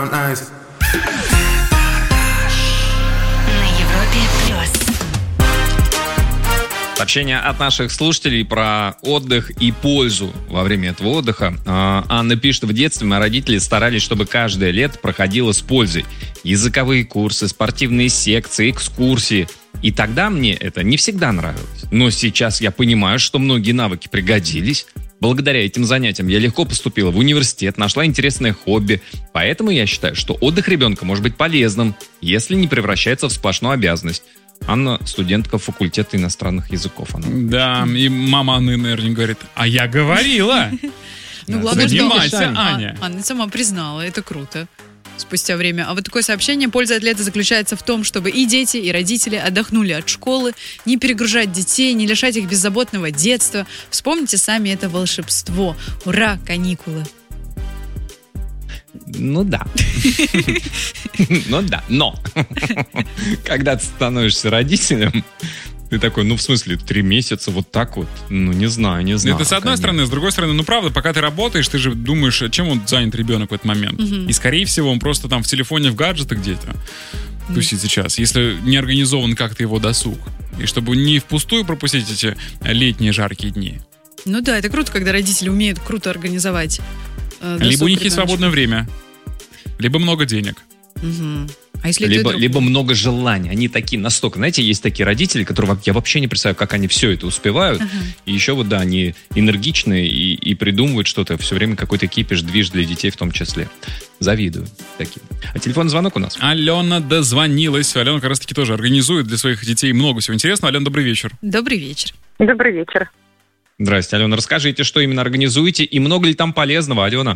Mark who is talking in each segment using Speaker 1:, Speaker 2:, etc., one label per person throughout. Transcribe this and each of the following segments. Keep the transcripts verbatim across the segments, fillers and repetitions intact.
Speaker 1: Сообщение от наших слушателей про отдых и пользу во время этого отдыха. Анна пишет: в детстве мои родители старались, чтобы каждое лето проходило с пользой. Языковые курсы, спортивные секции, экскурсии. И тогда мне это не всегда нравилось. Но сейчас я понимаю, что многие навыки пригодились. Благодаря этим занятиям я легко поступила в университет, нашла интересное хобби. Поэтому я считаю, что отдых ребенка может быть полезным, если не превращается в сплошную обязанность. Анна — студентка факультета иностранных языков. Она.
Speaker 2: Да, и мама Анны, наверное, говорит: а я говорила!
Speaker 3: Ну, главное, что
Speaker 2: Аня.
Speaker 3: Анна сама признала, это круто. Спустя время. А вот такое сообщение: польза от лета заключается в том, чтобы и дети, и родители отдохнули от школы, не перегружать детей, не лишать их беззаботного детства. Вспомните сами это волшебство. Ура, каникулы!
Speaker 1: Ну да. Ну да, но когда ты становишься родителем, ты такой, ну в смысле, три месяца вот так вот, ну не знаю, не знаю.
Speaker 2: Это с одной стороны, с другой стороны, ну правда, пока ты работаешь, ты же думаешь, чем он занят, ребенок, в этот момент. И скорее всего он просто там в телефоне, в гаджетах где-то тусит сейчас, если не организован как-то его досуг. И чтобы не впустую пропустить эти летние жаркие дни.
Speaker 3: Ну да, это круто, когда родители умеют круто организовать э, досуг.
Speaker 2: Либо у них есть свободное время, либо много денег.
Speaker 3: Угу. А если
Speaker 1: либо, либо много желаний. Они такие настолько... Знаете, есть такие родители, которые я вообще не представляю, как они все это успевают. Uh-huh. И еще вот, да, они энергичные и, и придумывают что-то. Все время какой-то кипиш, движ для детей в том числе. Завидую таким. А телефонный звонок у нас?
Speaker 2: Алена дозвонилась. Алена как раз-таки тоже организует для своих детей много всего интересного. Алена, добрый вечер.
Speaker 3: Добрый вечер.
Speaker 4: Добрый вечер.
Speaker 1: Здрасте, Алена. Расскажите, что именно организуете и много ли там полезного, Алена?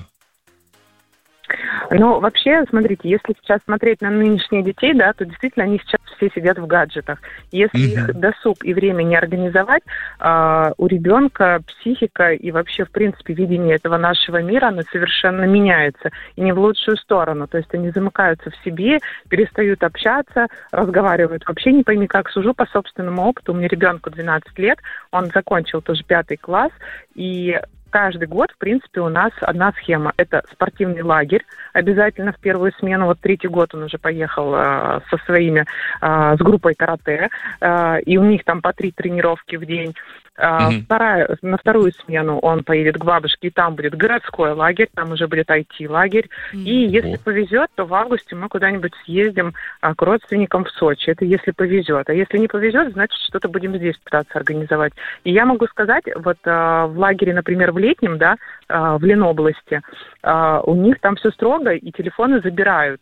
Speaker 4: Ну, вообще, смотрите, если сейчас смотреть на нынешних детей, да, то действительно они сейчас все сидят в гаджетах. Если mm-hmm. их досуг и время не организовать, э, у ребенка психика и вообще, в принципе, видение этого нашего мира, оно совершенно меняется. И не в лучшую сторону. То есть они замыкаются в себе, перестают общаться, разговаривают. Вообще не пойми как, сужу по собственному опыту. У меня ребенку двенадцать лет, он закончил тоже пятый класс, и каждый год, в принципе, у нас одна схема. Это спортивный лагерь, обязательно в первую смену. Вот третий год он уже поехал э, со своими, э, с группой карате, э, и у них там по три тренировки в день. Uh, mm-hmm. Вторая, на вторую смену он поедет к бабушке, и там будет городской лагерь, там уже будет ай ти-лагерь. Mm-hmm. И если oh. повезет, то в августе мы куда-нибудь съездим а, к родственникам в Сочи. Это если повезет. А если не повезет, значит, что-то будем здесь пытаться организовать. И я могу сказать, вот а, в лагере, например, в летнем, да, а, в Ленобласти, а, у них там все строго, и телефоны забирают.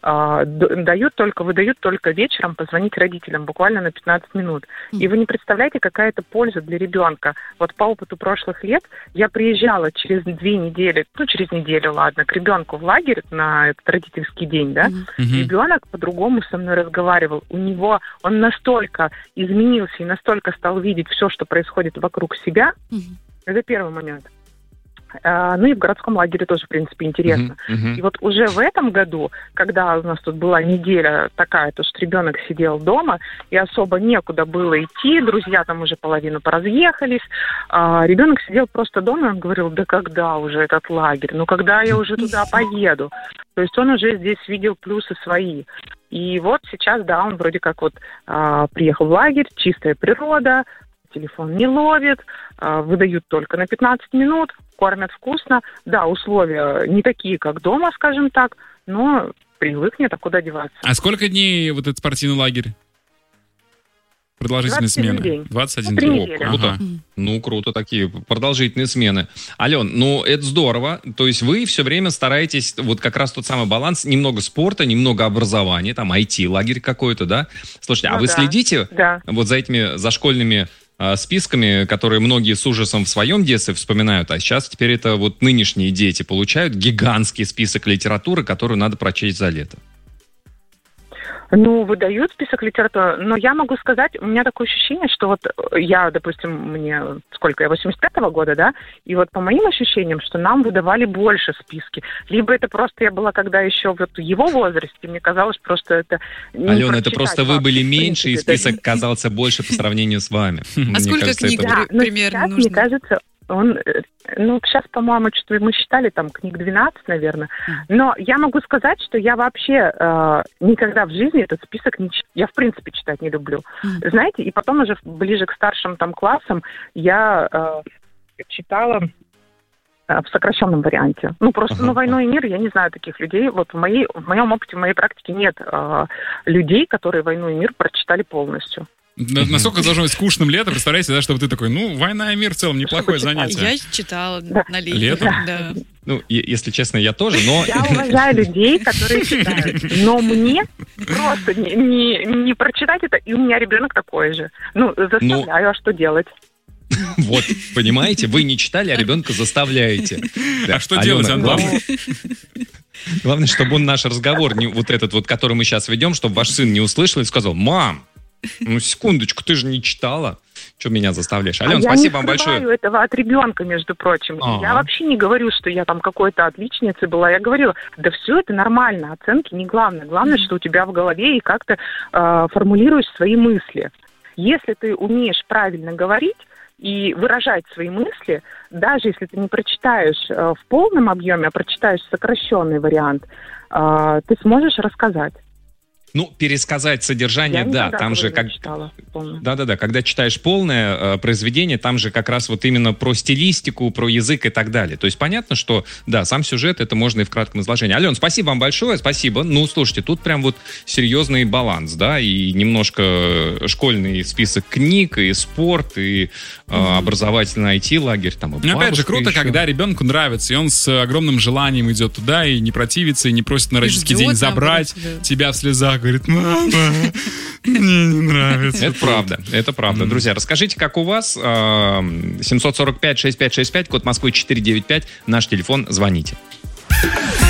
Speaker 4: Дают только, выдают только вечером позвонить родителям, буквально на пятнадцать минут. И вы не представляете, какая это польза для ребенка. Вот по опыту прошлых лет я приезжала через две недели, ну, через неделю, ладно, к ребенку в лагерь на этот родительский день, да, mm-hmm. ребенок по-другому со мной разговаривал. У него, он настолько изменился и настолько стал видеть все, что происходит вокруг себя. Mm-hmm. Это первый момент. Ну и в городском лагере тоже, в принципе, интересно. Uh-huh, uh-huh. И вот уже в этом году, когда у нас тут была неделя такая, то что ребенок сидел дома, и особо некуда было идти, друзья там уже половину поразъехались, а ребенок сидел просто дома, и он говорил: да когда уже этот лагерь, ну когда я уже туда поеду? То есть он уже здесь видел плюсы свои. И вот сейчас, да, он вроде как вот а, приехал в лагерь, чистая природа, телефон не ловит, выдают только на пятнадцать минут, кормят вкусно. Да, условия не такие, как дома, скажем так, но привыкнет, а куда деваться.
Speaker 2: А сколько дней вот этот спортивный лагерь? Продолжительные смены?
Speaker 4: День.
Speaker 2: двадцать один
Speaker 4: ну,
Speaker 2: день.
Speaker 4: Недели.
Speaker 1: Круто.
Speaker 2: Ага.
Speaker 1: Ну, круто, такие продолжительные смены. Ален, ну, это здорово. То есть вы все время стараетесь, вот как раз тот самый баланс, немного спорта, немного образования, там, ай ти-лагерь какой-то, да? Слушайте, ну, а вы
Speaker 4: да.
Speaker 1: следите
Speaker 4: да.
Speaker 1: вот за этими зашкольными списками, которые многие с ужасом в своем детстве вспоминают, а сейчас теперь это вот нынешние дети получают гигантский список литературы, которую надо прочесть за лето?
Speaker 4: Ну, выдают список литературы, но я могу сказать, у меня такое ощущение, что вот я, допустим, мне, сколько я, восемьдесят пятого года, да, и вот по моим ощущениям, что нам выдавали больше списки. Либо это просто я была, когда еще вот в его возрасте, мне казалось, просто это...
Speaker 1: Алена, это просто вы были меньше, и список казался больше по сравнению с вами.
Speaker 3: А сколько книг примерно нужно?
Speaker 4: Мне кажется... Он, ну, сейчас, по-моему, что-то мы считали, там, книг двенадцать, наверное. Но я могу сказать, что я вообще э, никогда в жизни этот список не читаю. Я, в принципе, читать не люблю. Mm. Знаете, и потом уже ближе к старшим там классам я э, читала э, в сокращенном варианте. Ну, просто, uh-huh. ну, «Войну и мир», я не знаю таких людей. Вот в, моей, в моем опыте, в моей практике нет э, людей, которые «Войну и мир» прочитали полностью.
Speaker 2: Насколько должно быть скучным летом, представляете, да, чтобы ты такой, ну, «Война и мир» в целом неплохое занятие.
Speaker 3: Я читала да. на летом.
Speaker 2: Летом?
Speaker 3: Да.
Speaker 1: Ну, если честно, я тоже, но...
Speaker 4: Я уважаю людей, которые читают, но мне просто не, не, не прочитать это, и у меня ребенок такой же. Ну, заставляю, ну... а что делать?
Speaker 1: Вот, понимаете, вы не читали, а ребенка заставляете.
Speaker 2: А что делать, Антон?
Speaker 1: Главное, чтобы он наш разговор, вот этот вот, который мы сейчас ведем, чтобы ваш сын не услышал и сказал: «Мам, ну, секундочку, ты же не читала. Что меня заставляешь?» Ален, а спасибо вам большое.
Speaker 4: Я не скрываю этого от ребенка, между прочим. А-а-а. Я вообще не говорю, что я там какой-то отличницей была. Я говорю, да все это нормально, оценки не главное. Главное, что у тебя в голове и как ты э, формулируешь свои мысли. Если ты умеешь правильно говорить и выражать свои мысли, даже если ты не прочитаешь э, в полном объеме, а прочитаешь сокращенный вариант, э, ты сможешь рассказать.
Speaker 1: Ну, пересказать содержание,
Speaker 4: Я
Speaker 1: да, там же как... Да-да-да, когда читаешь полное э, произведение, там же как раз вот именно про стилистику, про язык и так далее. То есть понятно, что, да, сам сюжет, это можно и в кратком изложении. Ален, спасибо вам большое, спасибо. Ну, слушайте, тут прям вот серьезный баланс, да, и немножко школьный список книг, и спорт, и э, mm-hmm. образовательный ай ти-лагерь, там, и
Speaker 2: Но опять же, круто, еще. Когда ребенку нравится, и он с огромным желанием идет туда, и не противится, и не просит на родительский день забрать наоборот, да. тебя в слезах, говорит: «Мама, мне не нравится».
Speaker 1: Это правда, это правда. Mm. Друзья, расскажите, как у вас. семь сорок пять шестьдесят пять шестьдесят пять, код Москвы четыреста девяносто пять, наш телефон, звоните.